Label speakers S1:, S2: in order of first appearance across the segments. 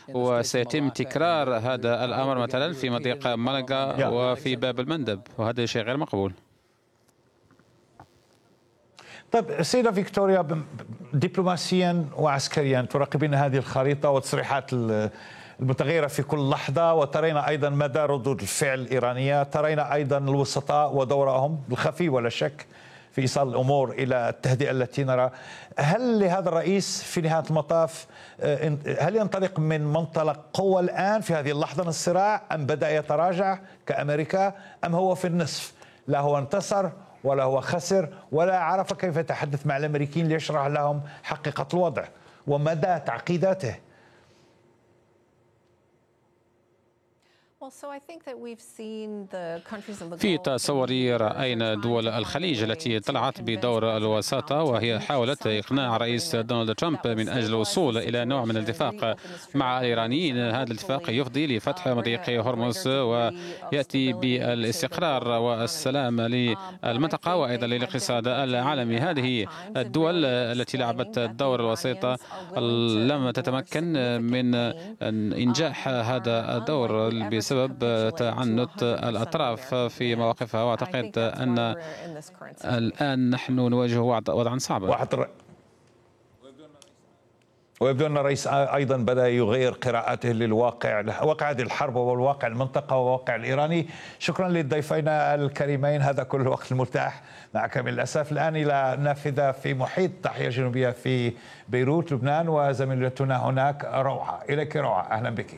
S1: وسيتم تكرار هذا الأمر مثلا في مضيق مالاغا وفي باب المندب، وهذا شيء غير مقبول.
S2: طيب سيدة فيكتوريا، دبلوماسيا وعسكريا تراقبين هذه الخريطة والتصريحات المتغيرة في كل لحظة، وترين أيضا مدى ردود الفعل الإيرانية، ترين أيضا الوسطاء ودورهم الخفي ولا شك في إيصال الأمور إلى التهدئة التي نرى. هل لهذا الرئيس في نهاية المطاف هل ينطلق من منطلق قوة الآن في هذه اللحظة من الصراع، أم بدأ يتراجع كأمريكا، أم هو في النصف، لا هو انتصر ولا هو خسر ولا عرف كيف يتحدث مع الأمريكيين ليشرح لهم حقيقة الوضع ومدى تعقيداته؟
S1: في تصوري رأينا دول الخليج التي طلعت بدور الوساطة، وهي حاولت إقناع رئيس دونالد ترامب من أجل الوصول إلى نوع من الاتفاق مع الإيرانيين. هذا الاتفاق يفضي لفتح مضيق هرمز ويأتي بالاستقرار والسلام للمنطقة وأيضا للاقتصاد العالمي. هذه الدول التي لعبت دور الوسيطة لم تتمكن من إنجاح هذا الدور بسبب تعنت الأطراف في مواقفها، وأعتقد أن الآن نحن نواجه وضعا صعبا.
S2: ويبدو أن الرئيس أيضا بدأ يغير قراءاته للواقع، واقع هذه الحرب والواقع المنطقة وواقع الإيراني. شكرا للضيفين الكريمين، هذا كل الوقت المتاح معك من الأسف. الآن إلى نافذة في محيط الضاحية الجنوبية في بيروت لبنان، وزميلتنا هناك روعة. إليك روعة، أهلا بك.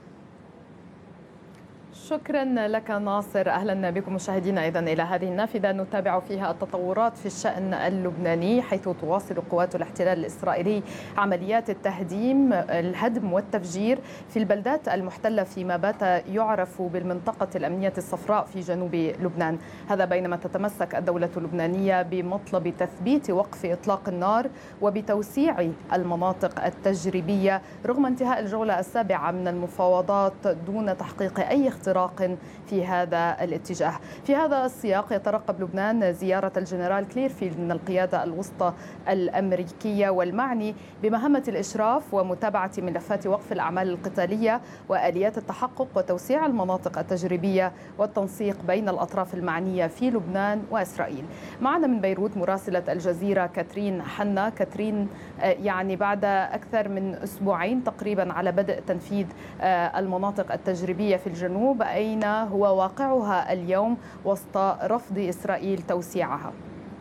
S3: شكرا لك ناصر. أهلا بكم مشاهدينا أيضا إلى هذه النافذة نتابع فيها التطورات في الشأن اللبناني، حيث تواصل قوات الاحتلال الإسرائيلي عمليات التهديم الهدم والتفجير في البلدات المحتلة فيما بات يعرف بالمنطقة الأمنية الصفراء في جنوب لبنان. هذا بينما تتمسك الدولة اللبنانية بمطلب تثبيت وقف إطلاق النار وبتوسيع المناطق التجريبية رغم انتهاء الجولة السابعة من المفاوضات دون تحقيق أي اختراق في هذا الاتجاه. في هذا السياق يترقب لبنان زيارة الجنرال كليرفيلد من القيادة الوسطى الأمريكية والمعني بمهمة الإشراف ومتابعة ملفات وقف الأعمال القتالية وآليات التحقق وتوسيع المناطق التجريبية والتنسيق بين الأطراف المعنية في لبنان وإسرائيل. معنا من بيروت مراسلة الجزيرة كاترين حنا. كاترين، يعني بعد أكثر من أسبوعين تقريبا على بدء تنفيذ المناطق التجريبية في الجنوب، أين هو واقعها اليوم وسط رفض إسرائيل توسيعها؟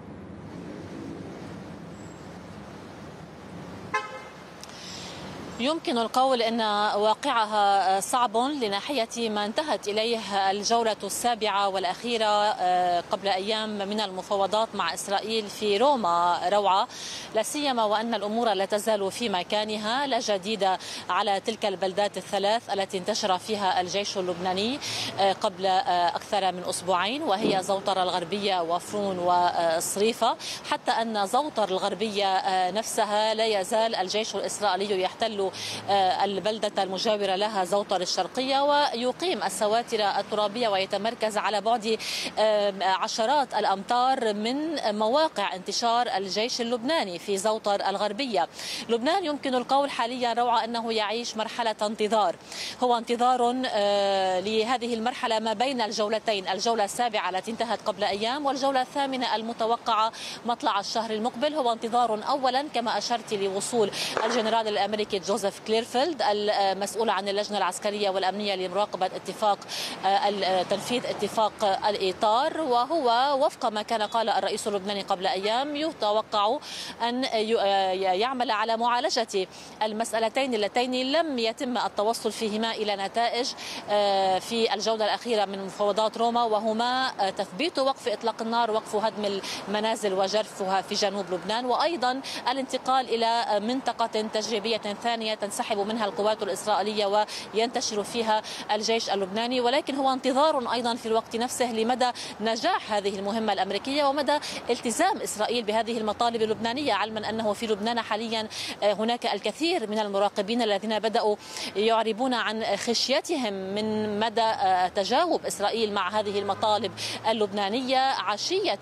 S4: يمكن القول أن واقعها صعب لناحية ما انتهت إليه الجولة السابعة والأخيرة قبل أيام من المفاوضات مع إسرائيل في روما روعة، لا سيما وأن الأمور لا تزال في مكانها، لا جديد على تلك البلدات الثلاث التي انتشر فيها الجيش اللبناني قبل أكثر من أسبوعين، وهي زوطر الغربية وفرون وصريفة. حتى أن زوطر الغربية نفسها لا يزال الجيش الإسرائيلي يحتل البلدة المجاورة لها زوطر الشرقية ويقيم السواتر الترابية ويتمركز على بعد عشرات الأمتار من مواقع انتشار الجيش اللبناني في زوطر الغربية. لبنان يمكن القول حاليا روعة أنه يعيش مرحلة انتظار، هو انتظار لهذه المرحلة ما بين الجولتين، الجولة السابعة التي انتهت قبل أيام والجولة الثامنة المتوقعة مطلع الشهر المقبل. هو انتظار أولا كما أشرت لوصول الجنرال الأمريكي جوزيف كليرفيلد المسؤول عن اللجنة العسكرية والأمنية لمراقبة اتفاق تنفيذ اتفاق الإطار، وهو وفق ما كان قال الرئيس اللبناني قبل أيام يتوقع أن يعمل على معالجة المسألتين اللتين لم يتم التوصل فيهما إلى نتائج في الجولة الأخيرة من مفاوضات روما، وهما تثبيت وقف إطلاق النار، وقف هدم المنازل وجرفها في جنوب لبنان، وأيضا الانتقال إلى منطقة تجريبية ثانية تنسحب منها القوات الإسرائيلية وينتشر فيها الجيش اللبناني. ولكن هو انتظار أيضا في الوقت نفسه لمدى نجاح هذه المهمة الأمريكية ومدى التزام إسرائيل بهذه المطالب اللبنانية، علما أنه في لبنان حاليا هناك الكثير من المراقبين الذين بدأوا يعربون عن خشيتهم من مدى تجاوب إسرائيل مع هذه المطالب اللبنانية عشية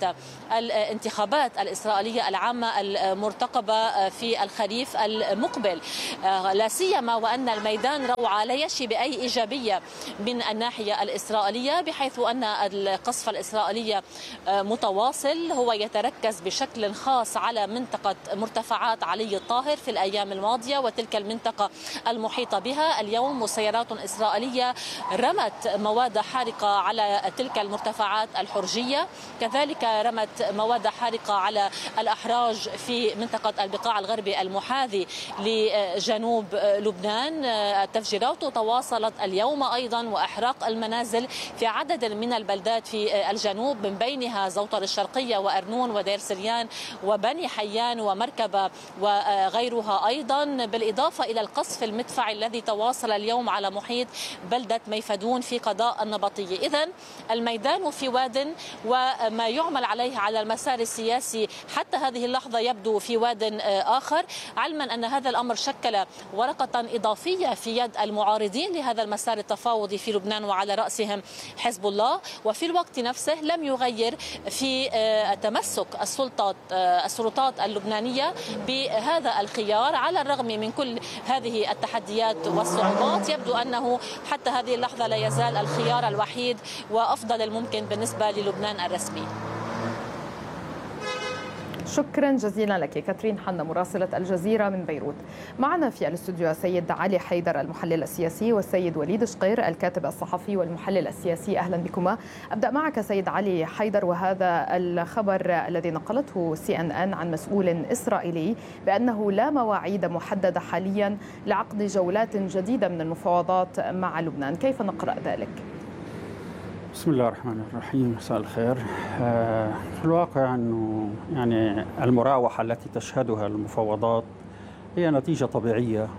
S4: الانتخابات الإسرائيلية العامة المرتقبة في الخريف المقبل. لا سيما وأن الميدان روعة لا يشي بأي إيجابية من الناحية الإسرائيلية، بحيث أن القصف الإسرائيلي متواصل. هو يتركز بشكل خاص على منطقة مرتفعات علي الطاهر في الأيام الماضية وتلك المنطقة المحيطة بها. اليوم مسيرات إسرائيلية رمت مواد حارقة على تلك المرتفعات الحرجية، كذلك رمت مواد حارقة على الأحراج في منطقة البقاع الغربي المحاذي لجنوب لبنان. التفجيرات تواصلت اليوم أيضا وإحراق المنازل في عدد من البلدات في الجنوب، من بينها زوطر الشرقية وأرنون ودير سريان وبني حيان ومركبة وغيرها أيضا، بالإضافة إلى القصف المدفعي الذي تواصل اليوم على محيط بلدة ميفدون في قضاء النبطية. إذن الميدان في واد، وما يعمل عليه على المسار السياسي حتى هذه اللحظة يبدو في واد آخر، علما أن هذا الأمر شكل ورقة إضافية في يد المعارضين لهذا المسار التفاوضي في لبنان وعلى رأسهم حزب الله، وفي الوقت نفسه لم يغير في تمسك السلطات اللبنانية بهذا الخيار على الرغم من كل هذه التحديات والصعوبات. يبدو أنه حتى هذه اللحظة لا يزال الخيار الوحيد وأفضل الممكن بالنسبة للبنان الرسمي.
S3: شكرا جزيلا لك كاترين حنا مراسلة الجزيرة من بيروت. معنا في الاستوديو السيد علي حيدر المحلل السياسي والسيد وليد شقير الكاتب الصحفي والمحلل السياسي. أهلا بكما. أبدأ معك سيد علي حيدر، وهذا الخبر الذي نقلته CNN عن مسؤول إسرائيلي بأنه لا مواعيد محددة حاليا لعقد جولات جديدة من المفاوضات مع لبنان، كيف نقرأ ذلك؟
S5: بسم الله الرحمن الرحيم، مساء الخير. في الواقع أنه يعني المراوحة التي تشهدها المفاوضات هي نتيجة طبيعية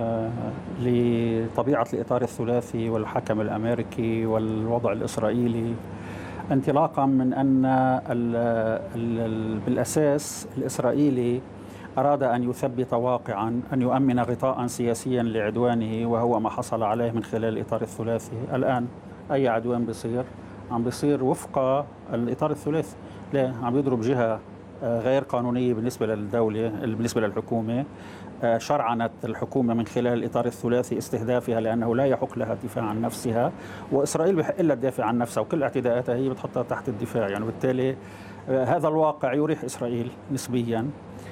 S5: لطبيعة الإطار الثلاثي والحكم الأمريكي والوضع الإسرائيلي، انطلاقا من أن بالأساس الإسرائيلي أراد أن يثبت واقعا، أن يؤمن غطاء سياسيا لعدوانه، وهو ما حصل عليه من خلال الإطار الثلاثي. الآن أي عدوان بيصير وفق الإطار الثلاثي، لا عم يضرب جهة غير قانونية بالنسبة للدولة، بالنسبة للحكومة. شرعنت الحكومة من خلال الإطار الثلاثي استهدافها لأنه لا يحق لها الدفاع عن نفسها، وإسرائيل بحق لها تدافع عن نفسها، وكل اعتداءاتها هي بتحطها تحت الدفاع. يعني بالتالي هذا الواقع يريح إسرائيل نسبيا.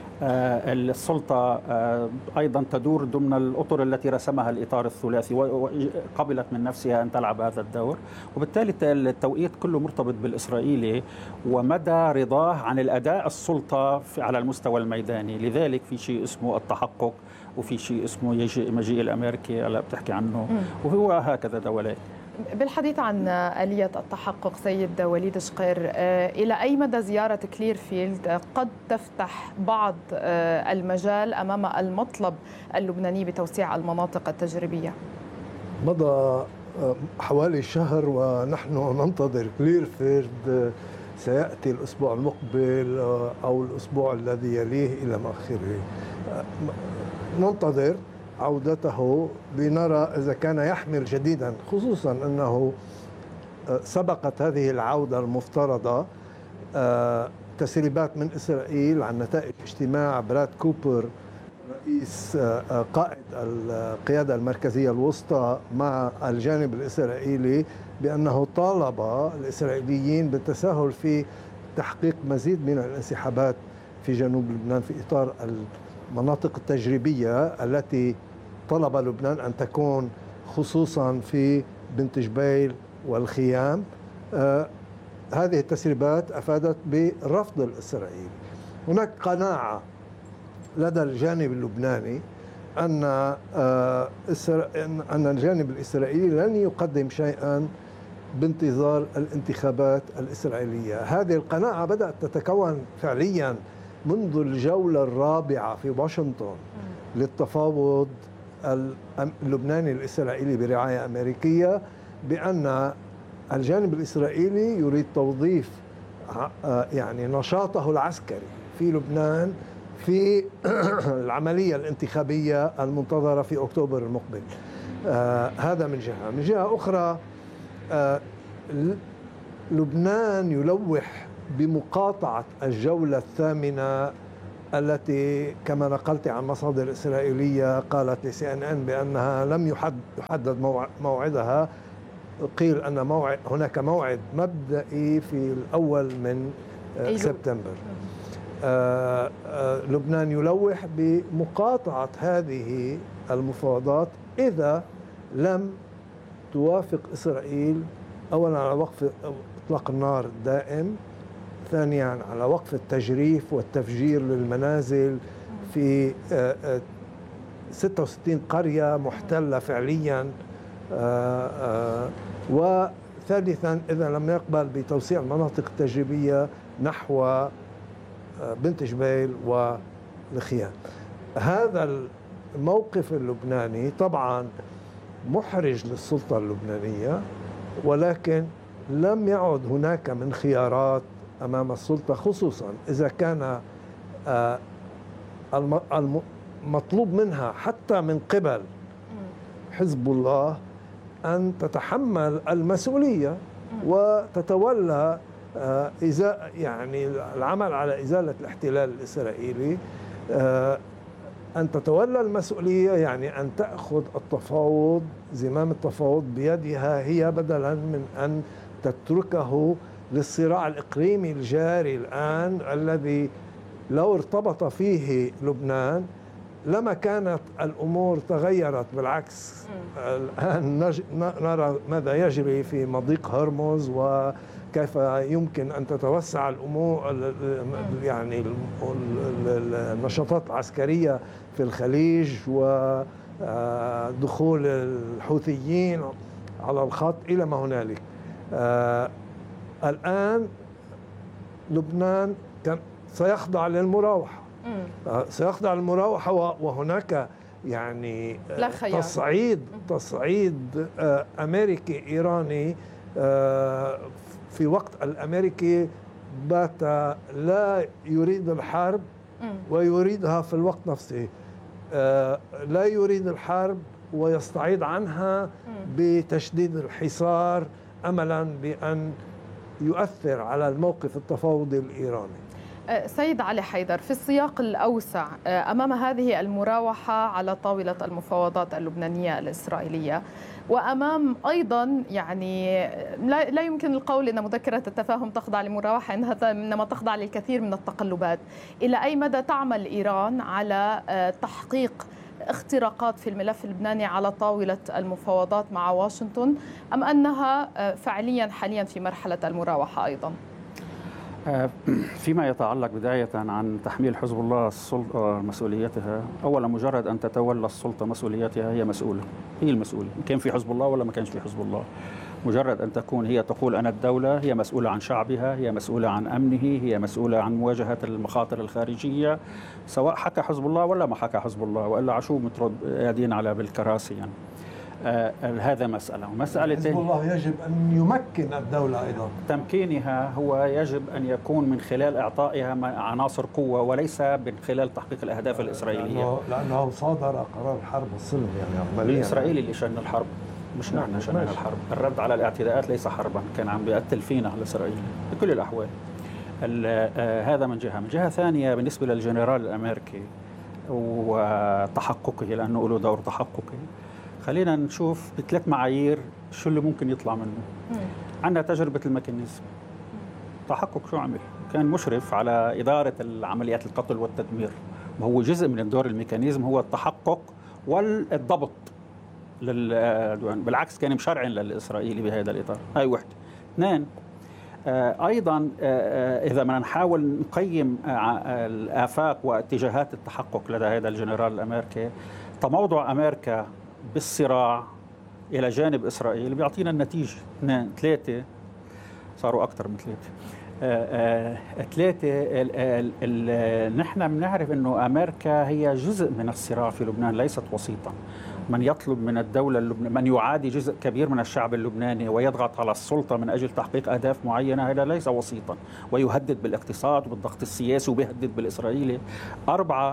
S5: السلطة أيضا تدور ضمن الأطر التي رسمها الإطار الثلاثي، وقبلت من نفسها أن تلعب هذا الدور، وبالتالي التوقيت كله مرتبط بالإسرائيلي ومدى رضاه عن الأداء السلطة على المستوى الميداني. لذلك في شيء اسمه التحقق، وفي شيء اسمه مجيء الأمريكي هلا بتحكي عنه، وهو هكذا دولات.
S3: بالحديث عن آلية التحقق سيد وليد شقير، إلى أي مدى زيارة كليرفيلد قد تفتح بعض المجال أمام المطلب اللبناني بتوسيع المناطق التجريبية؟
S6: مضى حوالي شهر ونحن ننتظر كليرفيلد، سيأتي الأسبوع المقبل أو الأسبوع الذي يليه إلى ما آخره. ننتظر عودته لنرى إذا كان يحمل جديدا، خصوصا أنه سبقت هذه العودة المفترضة تسريبات من إسرائيل عن نتائج اجتماع براد كوبر رئيس قائد القيادة المركزية الوسطى مع الجانب الإسرائيلي، بأنه طالب الإسرائيليين بالتساهل في تحقيق مزيد من الانسحابات في جنوب لبنان في إطار المناطق التجريبية التي طلب لبنان أن تكون، خصوصا في بنت جبيل والخيام. هذه التسريبات أفادت برفض الإسرائيلي. هناك قناعة لدى الجانب اللبناني أن الجانب الإسرائيلي لن يقدم شيئا بانتظار الانتخابات الإسرائيلية. هذه القناعة بدأت تتكون فعليا منذ الجولة الرابعة في واشنطن للتفاوض اللبناني الإسرائيلي برعاية أمريكية، بأن الجانب الإسرائيلي يريد توظيف يعني نشاطه العسكري في لبنان في العملية الانتخابية المنتظرة في أكتوبر المقبل. هذا من جهة. من جهة أخرى لبنان يلوح بمقاطعة الجولة الثامنة التي كما نقلت عن مصادر إسرائيلية قالت لCNN بأنها لم يحدد موعدها. قيل أن هناك موعد مبدئي في الأول من سبتمبر. لبنان يلوح بمقاطعة هذه المفاوضات إذا لم توافق إسرائيل أولا على وقف إطلاق النار الدائم، ثانيا على وقف التجريف والتفجير للمنازل في 66 قرية محتلة فعليا، وثالثا إذا لم يقبل بتوسيع المناطق التجريبية نحو بنت جبيل والخيام. هذا الموقف اللبناني طبعا محرج للسلطة اللبنانية، ولكن لم يعد هناك من خيارات أمام السلطة، خصوصا إذا كان المطلوب منها حتى من قبل حزب الله أن تتحمل المسؤولية وتتولى يعني العمل على إزالة الاحتلال الإسرائيلي. أن تتولى المسؤولية يعني أن تأخذ التفاوض، زمام التفاوض بيدها هي، بدلا من أن تتركه للصراع الإقليمي الجاري الآن الذي لو ارتبط فيه لبنان لما كانت الأمور تغيرت. بالعكس الآن نرى ماذا يجري في مضيق هرمز وكيف يمكن أن تتوسع الأمور، يعني النشاطات العسكرية في الخليج ودخول الحوثيين على الخط إلى ما هنالك. الآن لبنان سيخضع للمراوحة، سيخضع للمراوحة، وهناك يعني تصعيد أمريكي إيراني في وقت الأمريكي بات لا يريد الحرب ويريدها في الوقت نفسه، لا يريد الحرب ويستعيد عنها بتشديد الحصار أملا بأن يؤثر على الموقف التفاوضي الإيراني.
S3: سيد علي حيدر، في السياق الأوسع أمام هذه المراوحة على طاولة المفاوضات اللبنانية الإسرائيلية، وأمام أيضا يعني لا يمكن القول أن مذكرة التفاهم تخضع لمراوحة، إنما تخضع للكثير من التقلبات. إلى أي مدى تعمل إيران على تحقيق اختراقات في الملف اللبناني على طاولة المفاوضات مع واشنطن، أم أنها فعليا حاليا في مرحلة المراوحة أيضا؟
S5: فيما يتعلق بداية عن تحميل حزب الله السلطة مسؤوليتها، أولا مجرد أن تتولى السلطة مسؤوليتها هي مسؤولة، هي المسؤولة، كان في حزب الله ولا ما كانش في حزب الله. مجرد أن تكون هي تقول أنا الدولة، هي مسؤولة عن شعبها، هي مسؤولة عن أمنه، هي مسؤولة عن مواجهة المخاطر الخارجية، سواء حكى حزب الله ولا ما حكى حزب الله، وإلا عشو مترد قاعدين على بالكراسي يعني. هذا مسألة.
S6: حزب الله يجب أن يمكن الدولة أيضا.
S5: تمكينها هو يجب أن يكون من خلال إعطائها عناصر قوة وليس من خلال تحقيق الأهداف الإسرائيلية.
S6: لأنه صادر قرار الحرب والسلم يعني عمليا.
S5: الإسرائيلي اللي شن الحرب، مش نحن شننا الحرب. الرد على الاعتداءات ليس حربا، كان عم بيقتل فينا على إسرائيل بكل الأحوال. هذا من جهة. من جهة ثانية بالنسبة للجنرال الأمريكي وتحققه، لأنه له دور تحققي، خلينا نشوف بثلاث معايير شو اللي ممكن يطلع منه. عندنا تجربة الميكانيزم، تحقق شو عمل؟ كان مشرف على إدارة عمليات القتل والتدمير، وهو جزء من الدور الميكانيزم هو التحقق والضبط للعدوان، بالعكس كان مشرع للإسرائيلي بهذا الإطار. هاي وحدة. اثنين، أيضا إذا بدنا نحاول نقيم الآفاق واتجاهات التحقق لدى هذا الجنرال الأمريكي، تموضع أمريكا بالصراع إلى جانب إسرائيل بيعطينا النتيجة. 2 3 صاروا أكثر من 3. نحن بنعرف أنه أمريكا هي جزء من الصراع في لبنان، ليست وسيطا. من يطلب من الدولة اللبنانية، من يعادي جزء كبير من الشعب اللبناني ويضغط على السلطة من أجل تحقيق أهداف معينة، هذا ليس وسيطا، ويهدد بالاقتصاد وبالضغط السياسي وبيهدد بالإسرائيلي. 4،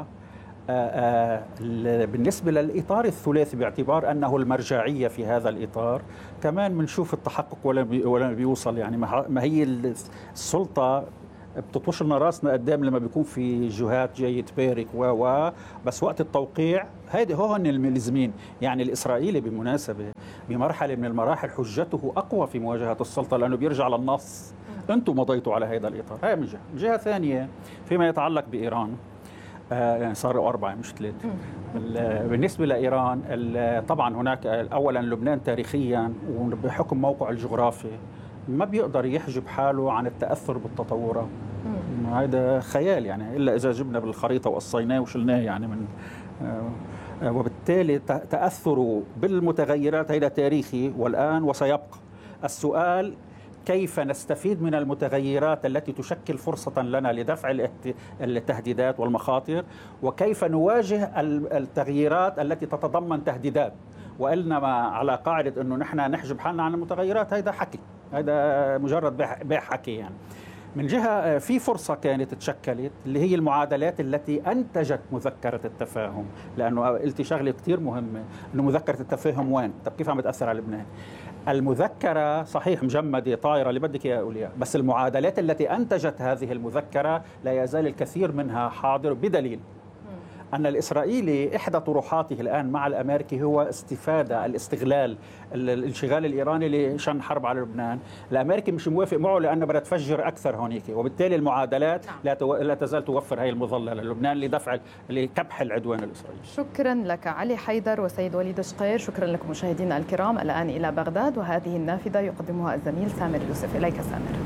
S5: بالنسبة للإطار الثلاثي باعتبار أنه المرجعية في هذا الإطار، كمان بنشوف التحقق ولا بيوصل. يعني ما هي السلطة بتطوش لنا راسنا قدام لما بيكون في جهات جاي تبارك بس وقت التوقيع هيدي هون الملزمين. يعني الإسرائيلي بالمناسبة بمرحلة من المراحل حجته أقوى في مواجهة السلطة، لأنه بيرجع للنص. أنتم مضيتوا على هذا الإطار. هاي من جهة. جهة ثانية فيما يتعلق بإيران، يعني صاروا 4 مش 3. بالنسبة لإيران طبعا هناك أولا لبنان تاريخيا وبحكم موقعه الجغرافي ما بيقدر يحجب حاله عن التأثر بالتطورات. هذا خيال يعني، إلا إذا جبنا بالخريطة وقصيناه وشلناه يعني من وبالتالي تأثره بالمتغيرات هذا تاريخي والآن وسيبقى. السؤال كيف نستفيد من المتغيرات التي تشكل فرصة لنا لدفع التهديدات والمخاطر، وكيف نواجه التغييرات التي تتضمن تهديدات. وإنما على قاعدة أنه نحن نحجب حالنا عن المتغيرات، هذا حكي، هذا مجرد بيع حكي يعني. من جهة في فرصة كانت تشكلت اللي هي المعادلات التي أنتجت مذكرة التفاهم، لأنه قلت شغلة كتير مهمة، أنه مذكرة التفاهم وين؟ طب كيف عم بتأثر على لبنان؟ المذكرة صحيح مجمدة طائرة اللي بدك يا أولياء، بس المعادلات التي أنتجت هذه المذكرة لا يزال الكثير منها حاضر، بدليل أن الإسرائيلي إحدى طروحاته الآن مع الأمريكي هو الاستغلال الانشغال الإيراني لشن حرب على لبنان. الأمريكي مش موافق معه لأنه بدها تفجر أكثر هونيك، وبالتالي المعادلات لا تزال توفر هاي المظلة للبنان لكبح العدوان الإسرائيلي.
S3: شكرا لك علي حيدر وسيد وليد شقير. شكرا لكم مشاهدينا الكرام. الآن إلى بغداد، وهذه النافذة يقدمها الزميل سامر يوسف. إليك سامر.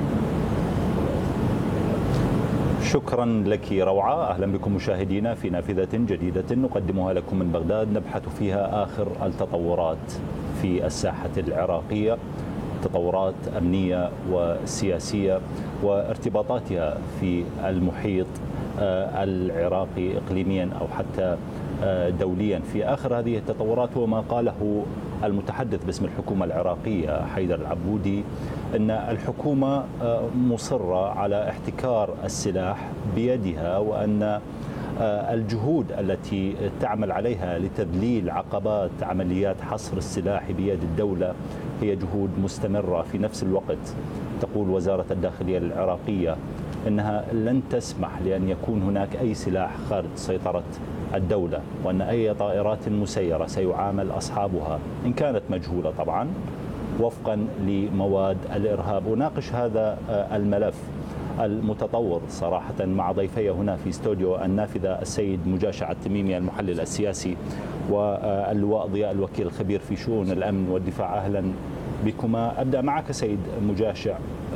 S7: شكرا لك روعة. أهلا بكم مشاهدينا في نافذة جديدة نقدمها لكم من بغداد، نبحث فيها آخر التطورات في الساحة العراقية، تطورات أمنية وسياسية وارتباطاتها في المحيط العراقي إقليميا أو حتى دوليا. في آخر هذه التطورات هو ما قاله المتحدث باسم الحكومة العراقية حيدر العبودي، أن الحكومة مصرة على احتكار السلاح بيدها، وأن الجهود التي تعمل عليها لتذليل عقبات عمليات حصر السلاح بيد الدولة هي جهود مستمرة. في نفس الوقت تقول وزارة الداخلية العراقية أنها لن تسمح لأن يكون هناك أي سلاح خارج سيطرة الدولة، وأن أي طائرات مسيرة سيعامل أصحابها إن كانت مجهولة طبعا وفقا لمواد الإرهاب. وناقش هذا الملف المتطور صراحة مع ضيفي هنا في استوديو النافذة السيد مجاشع التميمي المحلل السياسي واللواء ضياء الوكيل الخبير في شؤون الأمن والدفاع. أهلا بكما. أبدأ معك سيد مجاشع،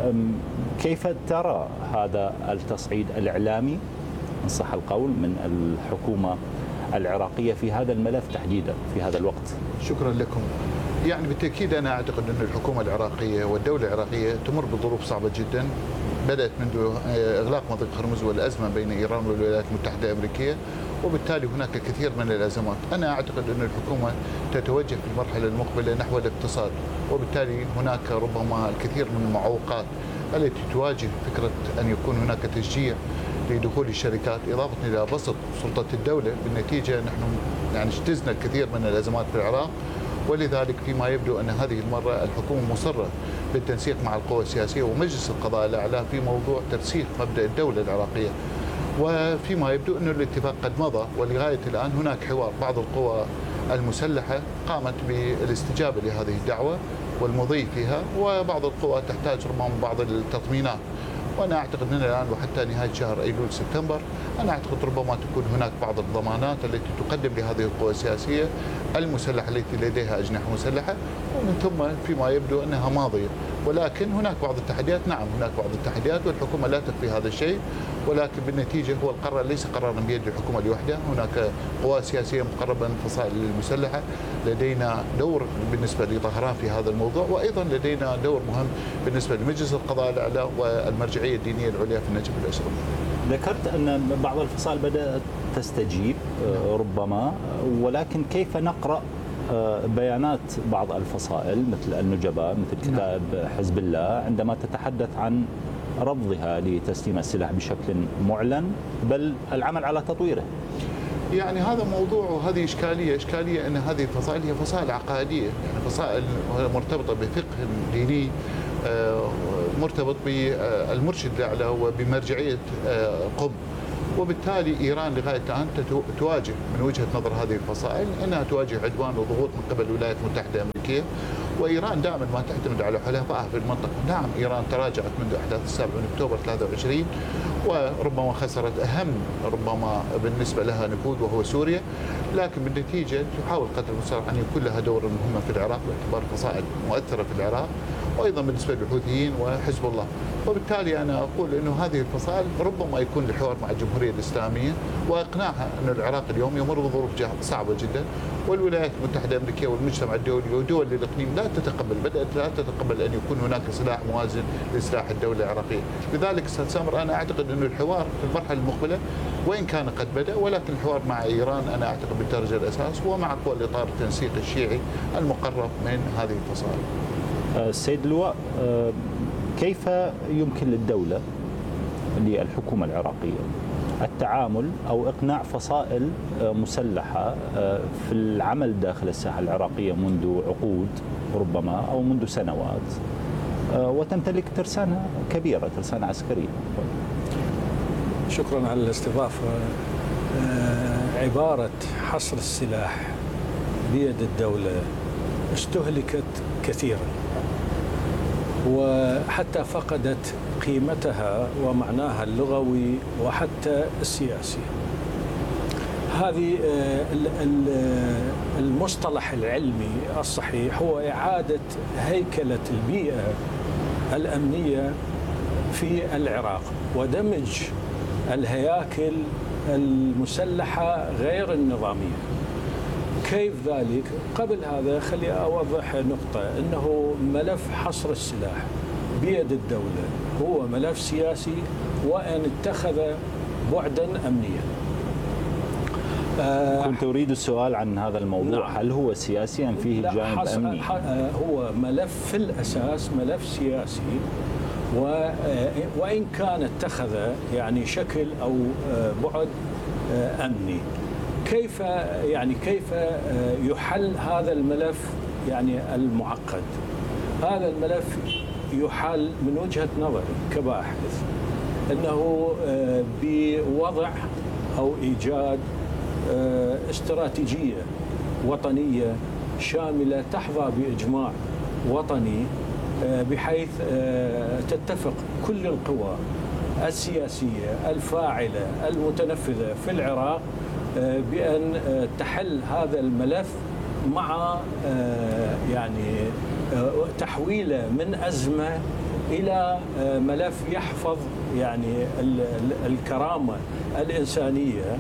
S7: كيف ترى هذا التصعيد الإعلامي إن صح القول من الحكومة العراقية في هذا الملف تحديدا في هذا الوقت؟
S8: شكرا لكم. يعني بالتأكيد أنا أعتقد أن الحكومة العراقية والدولة العراقية تمر بظروف صعبة جدا، بدأت منذ إغلاق مضيق هرمز والأزمة بين إيران والولايات المتحدة الأمريكية، وبالتالي هناك الكثير من الأزمات. أنا أعتقد أن الحكومة تتوجه في المرحلة المقبلة نحو الاقتصاد، وبالتالي هناك ربما الكثير من المعوقات التي تواجه فكرة أن يكون هناك تشجيع لدخول الشركات، إضافة إلى بسط سلطة الدولة. بالنتيجة نحن يعني اجتزنا الكثير من الأزمات في العراق، ولذلك فيما يبدو أن هذه المرة الحكومة مصرة بالتنسيق مع القوى السياسية ومجلس القضاء الأعلى في موضوع ترسيخ مبدأ الدولة العراقية. وفيما يبدو أن الاتفاق قد مضى، ولغاية الآن هناك حوار. بعض القوى المسلحة قامت بالاستجابة لهذه الدعوة والمضي فيها، وبعض القوى تحتاج ربما بعض التطمينات. وأنا أعتقد أننا الآن وحتى نهاية شهر أيلول سبتمبر أنا أعتقد ربما تكون هناك بعض الضمانات التي تقدم لهذه القوى السياسية المسلحة التي لديها أجنحة مسلحة، ومن ثم فيما يبدو أنها ماضية. ولكن هناك بعض التحديات، نعم هناك بعض التحديات، والحكومة لا تخفي هذا الشيء، ولكن بالنتيجة هو القرار ليس قرارا بيد الحكومة لوحدها. هناك قوى سياسية مقربة من الفصائل المسلحة، لدينا دور بالنسبة لطهران في هذا الموضوع، وأيضا لدينا دور مهم بالنسبة لمجلس القضاء الأعلى والمرجعية الدينية العليا في النجف الأشرف.
S7: ذكرت أن بعض الفصائل بدأت تستجيب ربما، ولكن كيف نقرأ بيانات بعض الفصائل مثل النجباء مثل كتائب حزب الله عندما تتحدث عن رفضها لتسليم السلاح بشكل معلن، بل العمل على تطويره؟
S8: يعني هذا موضوع وهذه إشكالية أن هذه الفصائل هي فصائل عقائدية، يعني فصائل مرتبطة بفقه ديني مرتبط بالمرشد الأعلى وبمرجعية قم، وبالتالي إيران لغاية الآن تواجه من وجهة نظر هذه الفصائل أنها تواجه عدوان وضغوط من قبل الولايات المتحدة الأمريكية، وإيران دائما ما تعتمد على حلفائها في المنطقة. نعم إيران تراجعت منذ أحداث 7 أكتوبر 23 وربما خسرت أهم ربما بالنسبة لها نفوذ وهو سوريا، لكن بالنتيجة تحاول قدر المستطاع أن يكون لها دور مهم في العراق باعتبار فصائل مؤثرة في العراق، وأيضا بالنسبة للحوثيين وحزب الله. وبالتالي أنا أقول أنه هذه الفصائل ربما يكون الحوار مع الجمهورية الإسلامية وإقناعها أن العراق اليوم يمر بظروف صعبة جدا، والولايات المتحدة الأمريكية والمجتمع الدولي ودول الإقليم بدأت لا تتقبل أن يكون هناك سلاح موازن لسلاح الدولة العراقية. لذلك أستاذ سامر أنا أعتقد أن الحوار في المرحلة المقبلة وإن كان قد بدأ، ولكن الحوار مع إيران أنا أعتقد بالدرجة الأساس ومع قوى الإطار التنسيق الشيعي المقرب من هذه الفصائل.
S7: السيد اللواء، كيف يمكن للدولة للحكومة العراقية التعامل أو إقناع فصائل مسلحة في العمل داخل الساحة العراقية منذ عقود ربما أو منذ سنوات وتمتلك ترسانة كبيرة، ترسانة عسكرية؟
S9: شكرا على الاستضافة. عبارة حصر السلاح بيد الدولة استهلكت كثيرا وحتى فقدت قيمتها ومعناها اللغوي وحتى السياسي. هذه المصطلح العلمي الصحيح هو إعادة هيكلة البيئة الأمنية في العراق ودمج الهياكل المسلحة غير النظامية. كيف ذلك؟ قبل هذا خلي أوضح نقطة، أنه ملف حصر السلاح بيد الدولة هو ملف سياسي وأن اتخذ بعدا أمنيا.
S7: كنت أريد السؤال عن هذا الموضوع. نعم. هل هو سياسي أم فيه جانب أمني؟
S9: هو ملف في الأساس ملف سياسي، وإن كان اتخذ يعني شكل أو بعد أمني. كيف يحل هذا الملف يعني المعقد؟ هذا الملف يحل من وجهة نظري كباحث أنه بوضع أو إيجاد استراتيجية وطنية شاملة تحظى بإجماع وطني، بحيث تتفق كل القوى السياسية الفاعلة المتنفذة في العراق بأن تحل هذا الملف مع يعني تحويله من أزمة إلى ملف يحفظ يعني الكرامة الإنسانية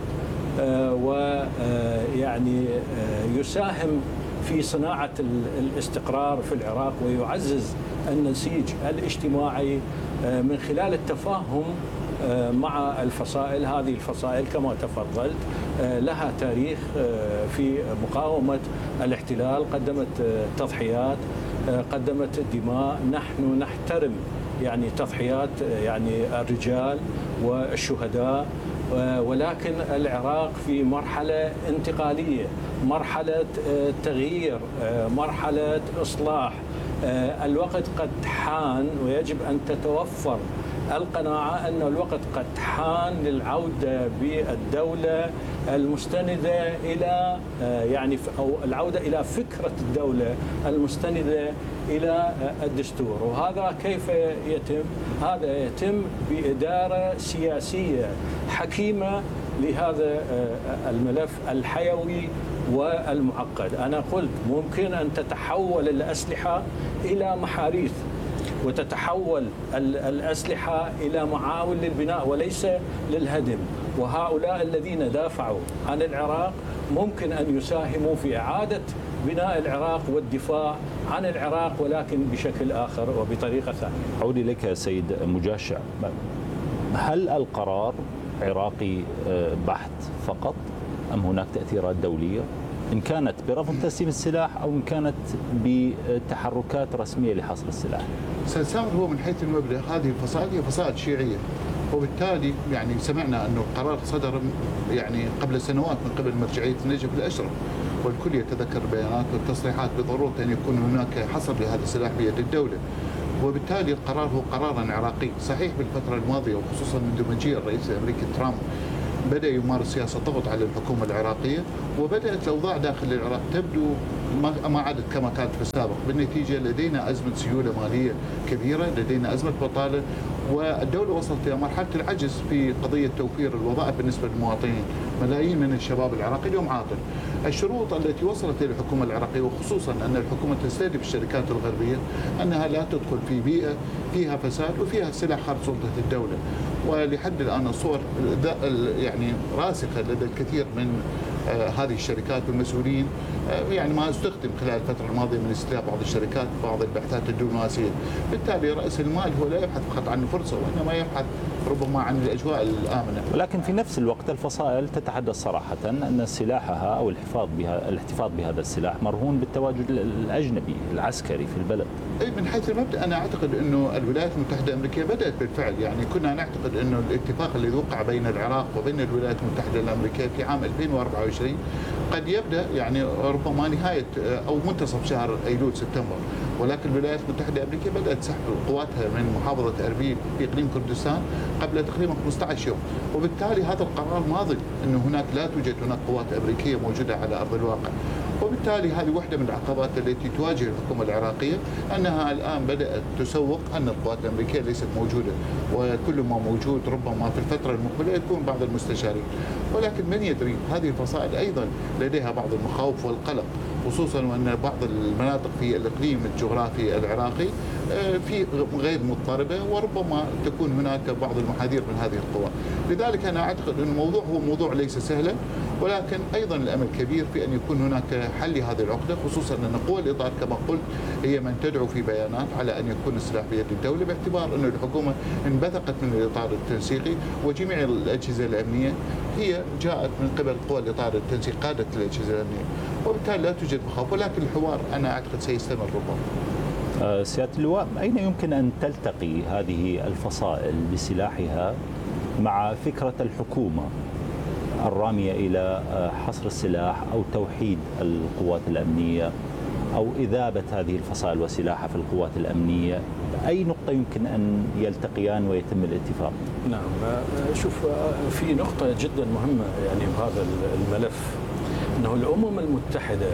S9: ويعني يساهم في صناعة الاستقرار في العراق ويعزز النسيج الاجتماعي من خلال التفاهم مع الفصائل. هذه الفصائل كما تفضلت لها تاريخ في مقاومة الاحتلال، قدمت تضحيات، قدمت دماء. نحن نحترم يعني تضحيات يعني الرجال والشهداء، ولكن العراق في مرحلة انتقالية، مرحلة تغيير، مرحلة إصلاح. الوقت قد حان ويجب أن تتوفر القناعة أن الوقت قد حان للعودة بالدولة المستندة إلى يعني أو العودة إلى فكرة الدولة المستندة إلى الدستور. وهذا كيف يتم؟ هذا يتم بإدارة سياسية حكيمة لهذا الملف الحيوي والمعقد. أنا قلت ممكن أن تتحول الأسلحة إلى محاريث وتتحول الأسلحة إلى معاون للبناء وليس للهدم، وهؤلاء الذين دافعوا عن العراق ممكن أن يساهموا في إعادة بناء العراق والدفاع عن العراق، ولكن بشكل آخر وبطريقة ثانية.
S7: أعود لك سيد مجاشع، هل القرار عراقي بحت فقط أم هناك تأثيرات دولية، إن كانت برفض تسليم السلاح أو إن كانت بتحركات رسمية لحصر السلاح؟
S8: سيد سامر، هو من حيث المبدأ هذه الفصائل هي فصائل شيعية، وبالتالي يعني سمعنا أنه القرار صدر يعني قبل سنوات من قبل مرجعية نجف الأشرف، والكل يتذكر البيانات والتصريحات بضرورة أن يكون هناك حصر لهذا السلاح بيد الدولة. وبالتالي القرار هو قرار عراقي. صحيح بالفترة الماضية وخصوصا منذ مجيء الرئيس الأمريكي ترامب بدأ يمارس سياسة ضغط على الحكومة العراقية، وبدأت الأوضاع داخل العراق تبدو ما عادت كما كانت في السابق. بالنتيجة لدينا أزمة سيولة مالية كبيرة، لدينا أزمة بطالة، والدولة وصلت إلى مرحلة العجز في قضية توفير الوظائف بالنسبة للمواطنين. ملايين من الشباب العراقي اليوم عاطل. الشروط التي وصلت إلى الحكومة العراقية، وخصوصا أن الحكومة تستهدف الشركات الغربية أنها لا تدخل في بيئة فيها فساد وفيها سلاح خارج سلطة الدولة. ولحد الآن الصور يعني راسخة لدى الكثير من هذه الشركات والمسؤولين، يعني ما استخدم خلال الفترة الماضية من استهداف بعض الشركات بعض البحثات الدبلوماسية. بالتالي رأس المال هو لا يبحث فقط عن الفرصة، وإنما يبحث ربما عن الأجواء الآمنة.
S7: ولكن في نفس الوقت الفصائل تتحدث صراحة أن سلاحها أو الاحتفاظ بهذا السلاح مرهون بالتواجد الأجنبي العسكري في البلد.
S8: من حيث المبدأ أنا أعتقد أنه الولايات المتحدة الأمريكية بدأت بالفعل، يعني كنا نعتقد أنه الاتفاق الذي وقع بين العراق وبين الولايات المتحدة الأمريكية في عام 2024 قد يبدأ يعني ربما نهاية أو منتصف شهر أيلول سبتمبر، ولكن الولايات المتحدة الأمريكية بدأت سحب قواتها من محافظة أربيل في إقليم كردستان قبل تقريبا 15 يوم، وبالتالي هذا القرار ماضي أنه هناك لا توجد هناك قوات أمريكية موجودة على أرض الواقع. وبالتالي هذه واحدة من العقبات التي تواجه الحكومة العراقية، أنها الآن بدأت تسوق أن القوات الأمريكية ليست موجودة، وكل ما موجود ربما في الفترة المقبلة يكون بعض المستشارين. ولكن من يدري، هذه الفصائل أيضا لديها بعض المخاوف والقلق، خصوصا وأن بعض المناطق في الإقليم الجغرافي العراقي في غير مضطربة، وربما تكون هناك بعض المحاذير من هذه القوى. لذلك أنا أعتقد أن الموضوع هو موضوع ليس سهلا، ولكن أيضا الأمل كبير في أن يكون هناك حل لهذه العقدة، خصوصا أن قوى الإطار كما قلت هي من تدعو في بيانات على أن يكون السلاح بيد الدولة، باعتبار أن الحكومة انبثقت من الإطار التنسيقي، وجميع الأجهزة الأمنية هي جاءت من قبل قوى الإطار التنسيقي قادة الأجهزة الأمنية، وبالتالي لا توجد مخاوف، ولكن الحوار أنا أعتقد سيستمر ربما.
S7: سيادة اللواء، أين يمكن أن تلتقي هذه الفصائل بسلاحها مع فكرة الحكومة الرامية إلى حصر السلاح أو توحيد القوات الأمنية أو إذابة هذه الفصائل وسلاحها في القوات الأمنية؟ أي نقطة يمكن أن يلتقيان ويتم الاتفاق؟
S9: نعم، شوف، في نقطة جدا مهمة يعني بهذا الملف، أنه الأمم المتحدة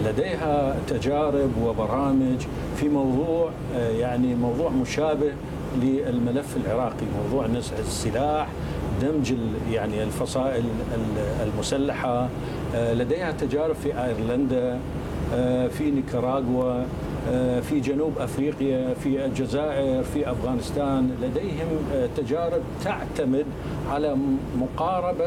S9: لديها تجارب وبرامج في موضوع يعني موضوع مشابه للملف العراقي، موضوع نزع السلاح، دمج يعني الفصائل المسلحة. لديها تجارب في أيرلندا، في نيكاراغوا، في جنوب أفريقيا، في الجزائر، في أفغانستان. لديهم تجارب تعتمد على مقاربة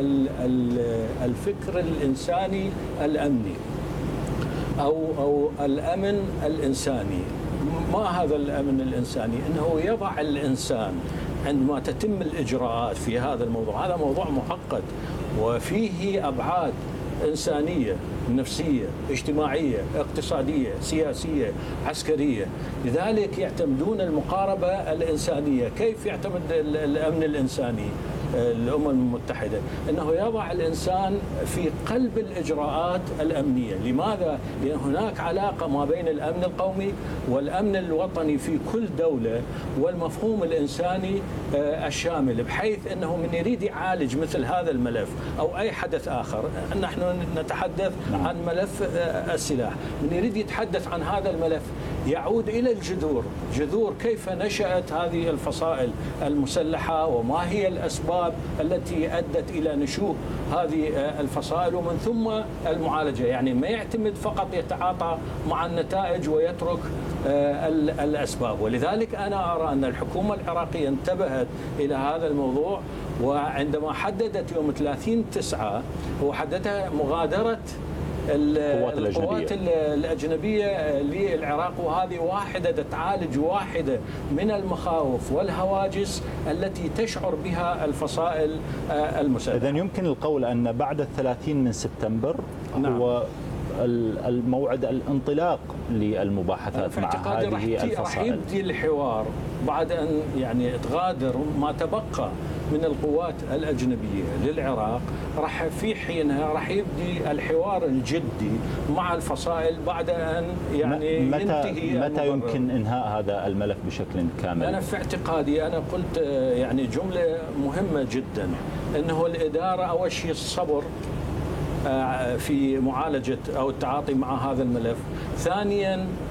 S9: الفكر الإنساني الأمني أو الأمن الإنساني. ما هذا الأمن الإنساني؟ أنه يضع الإنسان عندما تتم الإجراءات في هذا الموضوع. هذا موضوع معقد وفيه أبعاد إنسانية، نفسية، اجتماعية، اقتصادية، سياسية، عسكرية. لذلك يعتمدون المقاربة الإنسانية. كيف يعتمد الأمن الإنساني الأمم المتحدة؟ أنه يضع الإنسان في قلب الإجراءات الأمنية. لماذا؟ لأن هناك علاقة ما بين الأمن القومي والأمن الوطني في كل دولة، والمفهوم الإنساني الشامل، بحيث أنه من يريد يعالج مثل هذا الملف أو أي حدث آخر. نحن نتحدث عن ملف السلاح، من يريد يتحدث عن هذا الملف يعود إلى جذور كيف نشأت هذه الفصائل المسلحة، وما هي الأسباب التي أدت إلى نشوء هذه الفصائل، ومن ثم المعالجة. يعني ما يعتمد فقط يتعاطى مع النتائج ويترك الأسباب. ولذلك أنا أرى أن الحكومة العراقية انتبهت إلى هذا الموضوع، وعندما حددت يوم 30/9 هو حددها مغادرة القوات الأجنبية للعراق، وهذه واحدة تعالج واحدة من المخاوف والهواجس التي تشعر بها الفصائل المسلحة.
S7: إذن يمكن القول أن بعد 30 من سبتمبر
S9: نعم.
S7: هو الموعد الانطلاق للمباحثات مع هذه الفصائل؟
S9: راح يبدي الحوار بعد أن يعني تغادر ما تبقى من القوات الأجنبية للعراق. راح في حينها راح يبدي الحوار الجدي مع الفصائل بعد أن يعني ينتهي.
S7: متى يمكن إنهاء هذا الملف بشكل كامل؟
S9: أنا في اعتقادي أنا قلت يعني جملة مهمة جدا، أنه الإدارة أول شيء الصبر في معالجة أو التعاطي مع هذا الملف. ثانيا